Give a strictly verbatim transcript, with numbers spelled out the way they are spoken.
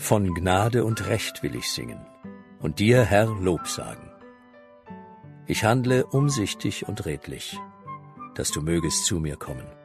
Von Gnade und Recht will ich singen und dir, Herr, Lob sagen. Ich handle umsichtig und redlich, dass du mögest zu mir kommen.